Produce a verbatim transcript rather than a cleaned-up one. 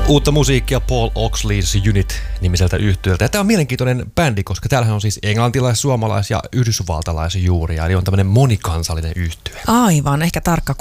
Uutta musiikkia Paul Oxley's Unit-nimiseltä yhtyöltä. Ja tämä on mielenkiintoinen bändi, koska täällähän on siis englantilais-, suomalais- ja yhdysvaltalais-juuria. Eli on tämmöinen monikansallinen yhtye. Aivan, ehkä tarkka